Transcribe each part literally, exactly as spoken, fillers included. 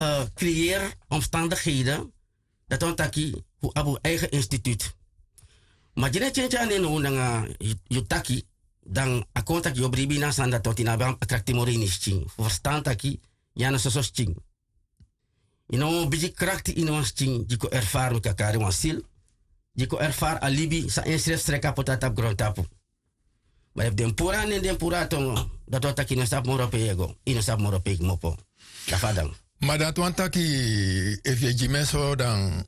uh, creëer omstandigheden dat on taki hoe abu eigen instituut. Maar je net change aan in hoe nanga yutaki dan akontak yobribi na sanda tot in abam attractimori nisching. Verstaan taki jana sosos ching. Ino biji krakti ino wan ching jiko erfar met kakari wan sil. Jiko erfar alibi sa inschrift streka potatap grondtapu. Maar heb den pura en den pura tongo. Dat wat taki no sap moro peego. Ino sap moro peeg mopo. Dafadang. Maar dat want taki if je jimeso dan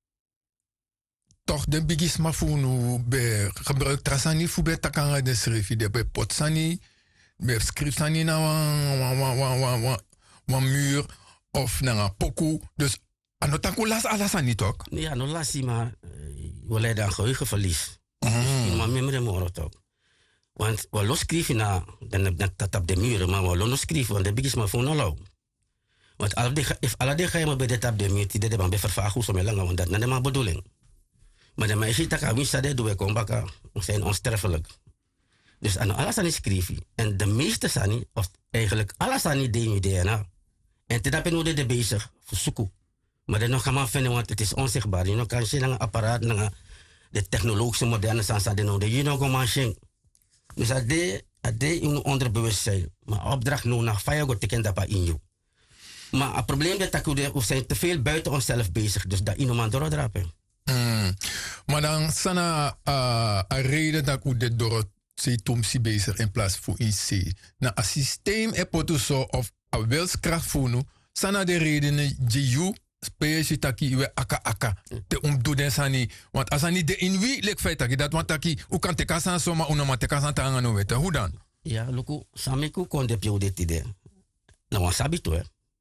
toch de bigis mafunu be gebruik trasani fu be takanga de schrifi de be potsani be skrifsani na wan wan wan wan wan wan wan muur of na een poku. Dus anotaku las alasani toch? Ja, no lasi maar we leiden aan geheugenverlies. Mm. Maar memory moro toch. Want we los schrijven na dat op de muur, maar we los schrijven want de bigis mafunu lauw. Want if alle de ga je maar bij de tap de muur, die de man be vervagen zo lang, want dat is maar bedoeling. Maar de meisje dat kan wisten dat we komen we zijn onsterfelijk. Dus aan alles aan schrijven. En de meeste sani, of eigenlijk alles aan die D N A. En te dat ben we bezig voor zoeken. Maar dat nog gaan we vinden, want het is onzichtbaar. Je kan zien een apparaat, de technologische moderne sansa de nodig. Je nog een zien. Dus dat de dat de in onderbewustzijn. Maar opdracht nu naar vijf goed teken dat in je. Maar het probleem is dat we zijn te veel buiten onszelf bezig. Dus dat iemand doordrapen. Mm. Maar dan sana uh, een reden dat ik dit door het tomsi bezig in plaats van I C. Na een systeem epotu zo of een wilskracht voelen. Sana de redenen die je speelt taki we aka aka te omdoen den sani. Want als niet de in wie lek feit taki dat want taki u kan te kasan soma una ma te kasan tanga no weten. Hoe dan? Ja, luku samiku kon de pio dit idee. Nou wan sabi to hè.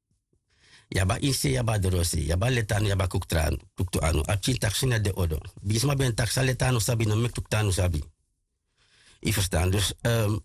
Yaba inse yaba dorosi yaba letano yaba kuktran tuktu anu apchin taksina de odo bisma ben taksa letano sabi no mek tuktanu sabi I verstaan dus um,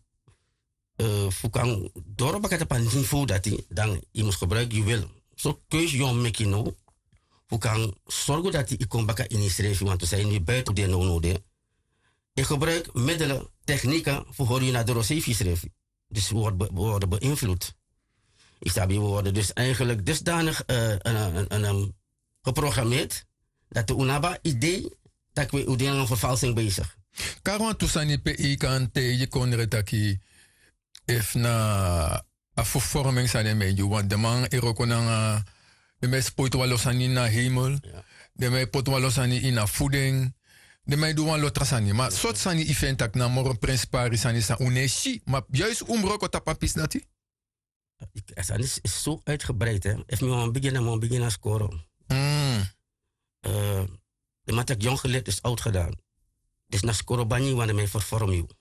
uh, fukang doro bakata pan niveau dat i dan I moet gebruiken je wil zo keus jong mekino fukang zorgen dat I kon baka inschrijven want we zijn nu buiten de no no de ik gebruik middelen technieken voor hoor je naar dorosi schrijven dus worden worden beïnvloed. Ik sta bij woorden dus eigenlijk dusdanig uh, uh, uh, uh, geprogrammeerd dat de UNABA idee dat we u een vervalsing bezig. Karwan tusani pe I kan te je kon retaki if na a vervorming sa de meju want de man erokonanga de mes poitwalosani na hemel de me poitwalosani in na voeding de mij doen wel lotrasani maar soort sani event tak na moro principari sani sa uneshi maar juist umroko tapapis nati. Het is, is zo uitgebreid, hè. If me een beginner, een beginner scoren. Mm. Uh, de mat ik jong geleerd is oud gedaan. Dus na scoren bani wanneer mij vervorm je.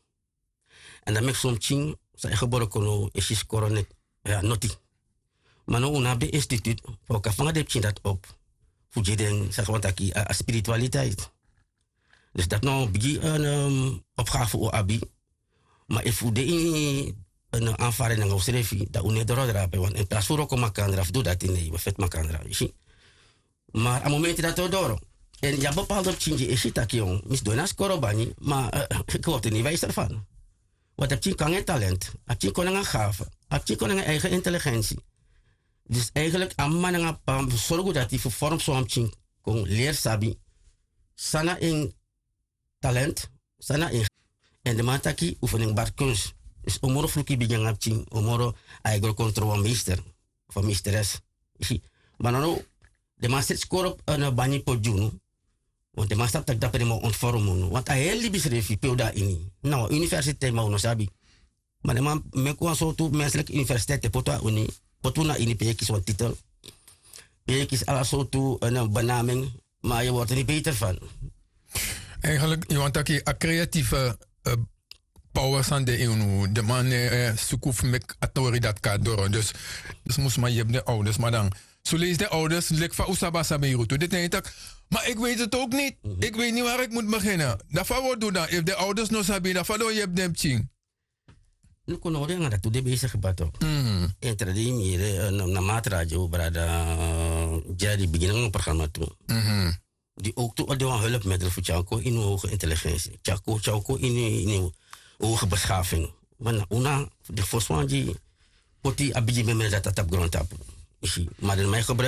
En dan heb ik zo'n ching, zijn geboren kono, is je scoren net, ja, noti. Maar nu na de instituut, voor ik vangen de dat op. Voor je den, zeg wat ik, a spiritualiteit. Dus dat nou begin een um, opgave voor abi. Maar if u de een aanvaring en schrijven dat u niet doordrapen want in plaats van ook makandra doe dat in nee we vet makandra maar op het moment dat we door en ja bepaalde optie is het dat jong mis doen als korobani maar ik word er niet wijs ervan wat heb je kan een talent heb je kon een gave heb je kon een eigen intelligentie dus eigenlijk aan mannen aan zorgen dat die voor vorm zo optie kon leer sabi sana in talent sana in en de mataki oefening bar kunst. Dus omoro fluki bijang apching, omoro aigo control meester of meesteres. Maar nou, de master score op een bani pojunu. Want de master tak dapat mo ontvormen. Want hij heel liefst refi peuda ini. Nou, universiteit mau no sabi. Maar de man me kwa so tu menselijk universiteit te potwa uni. Potuna ini pekis wat titel. Pekis ala so tu een benaming. Maar je wordt er niet beter van. Eigenlijk, je want dat je een creatieve uh, powers aan de eeuw. De man uh, zoekt met autori dat kan door. Dus, dus moest maar je hebt de ouders. Maar dan, zo lees de ouders, lek van Oesabasa Beiruto. Dit denk ik, maar ik weet het ook niet. Mm-hmm. Ik weet niet waar ik moet beginnen. Daarvoor wat doen dan? If de ouders nog hebben, daarvoor je hebt de ching. Nu kon je horen dat je bezig bent. En traditie hier, na maatradio, brada, jadi beginnen een programma toe. Die ook toe al hulp met de Chako in hoge intelligentie. Chako, Chako in in hoge beschaving. Maar una de foswanji poti abiji me dat dat grond tap. Maar in mijn gebruik